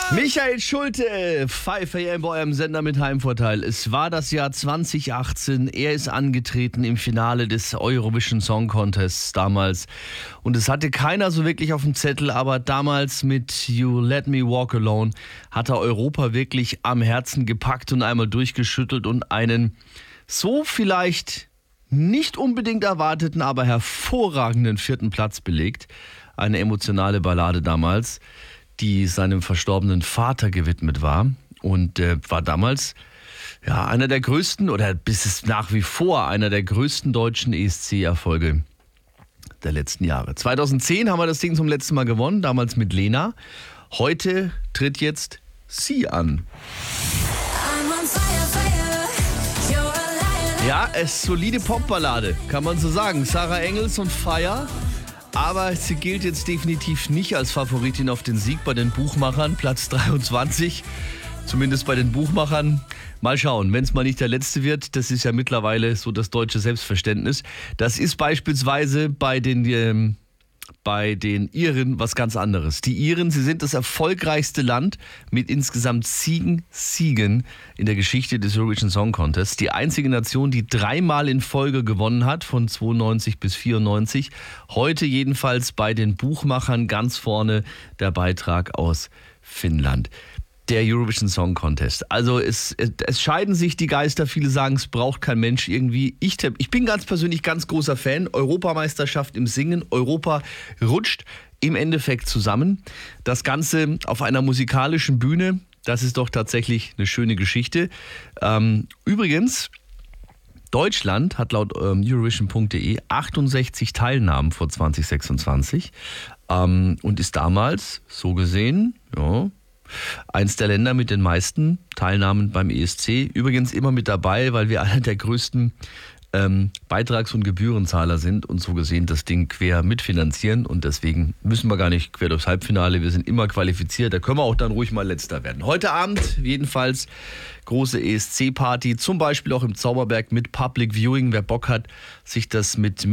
Michael Schulte, Pfeife hier bei eurem Sender mit Heimvorteil. Es war das Jahr 2018. Er ist angetreten im Finale des Eurovision Song Contests damals. Und es hatte keiner so wirklich auf dem Zettel, aber damals mit You Let Me Walk Alone hat er Europa wirklich am Herzen gepackt und einmal durchgeschüttelt und einen so vielleicht nicht unbedingt erwarteten, aber hervorragenden 4. Platz belegt. Eine emotionale Ballade damals, die seinem verstorbenen Vater gewidmet war und war damals einer der größten oder bis es nach wie vor einer der größten deutschen ESC-Erfolge der letzten Jahre. 2010 haben wir das Ding zum letzten Mal gewonnen, damals mit Lena. Heute tritt jetzt sie an. Ja, es ist solide Popballade, kann man so sagen. Sarah Engels und Fire. Aber sie gilt jetzt definitiv nicht als Favoritin auf den Sieg bei den Buchmachern. Platz 23, zumindest bei den Buchmachern. Mal schauen, wenn es mal nicht der letzte wird. Das ist ja mittlerweile so das deutsche Selbstverständnis. Das ist beispielsweise bei den Iren was ganz anderes. Die Iren, sie sind das erfolgreichste Land mit insgesamt Siegen in der Geschichte des Eurovision Song Contests. Die einzige Nation, die 3-mal in Folge gewonnen hat, von 92 bis 94. Heute jedenfalls bei den Buchmachern ganz vorne der Beitrag aus Finnland. Der Eurovision Song Contest. Also es scheiden sich die Geister. Viele sagen, es braucht kein Mensch irgendwie. Ich bin ganz persönlich ganz großer Fan. Europameisterschaft im Singen. Europa rutscht im Endeffekt zusammen. Das Ganze auf einer musikalischen Bühne. Das ist doch tatsächlich eine schöne Geschichte. Übrigens, Deutschland hat laut Eurovision.de 68 Teilnahmen vor 2026 und ist damals, so gesehen, eins der Länder mit den meisten Teilnahmen beim ESC. Übrigens immer mit dabei, weil wir einer der größten Beitrags- und Gebührenzahler sind und so gesehen das Ding quer mitfinanzieren. Und deswegen müssen wir gar nicht quer durchs Halbfinale. Wir sind immer qualifiziert. Da können wir auch dann ruhig mal Letzter werden. Heute Abend jedenfalls große ESC-Party. Zum Beispiel auch im Zauberberg mit Public Viewing. Wer Bock hat, sich das mit